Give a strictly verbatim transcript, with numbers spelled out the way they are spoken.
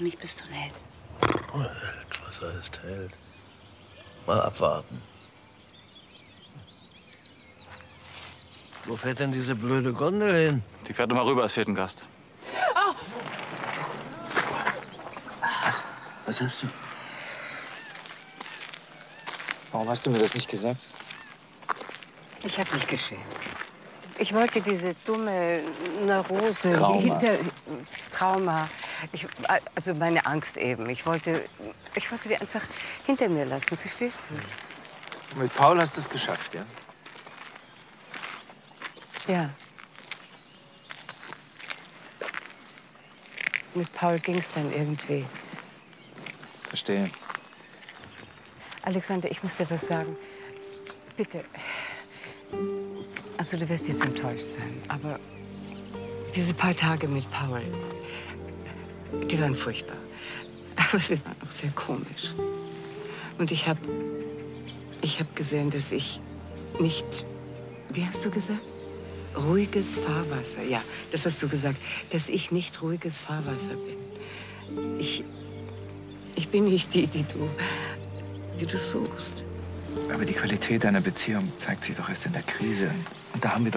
Für mich bist du ein Held. Oh, Held, was heißt Held? Mal abwarten. Wo fährt denn diese blöde Gondel hin? Die fährt immer rüber, es fehlt ein Gast. Oh. Was? Was hast du? Warum hast du mir das nicht gesagt? Ich habe mich geschämt. Ich wollte diese dumme Neurose Trauma. hinter Trauma. Ich, also meine Angst eben. Ich wollte, ich wollte die einfach hinter mir lassen. Verstehst du? Mit Paul hast du es geschafft, ja? Ja. Mit Paul ging es dann irgendwie. Verstehe. Alexander, ich muss dir was sagen. Bitte. Also, du wirst jetzt enttäuscht sein, aber diese paar Tage mit Paul, die waren furchtbar. Aber sie waren auch sehr komisch. Und ich habe ich hab gesehen, dass ich nicht, wie hast du gesagt? Ruhiges Fahrwasser. Ja, das hast du gesagt, dass ich nicht ruhiges Fahrwasser bin. Ich, ich bin nicht die, die du, die du suchst. Aber die Qualität einer Beziehung zeigt sich doch erst in der Krise. Und da haben wir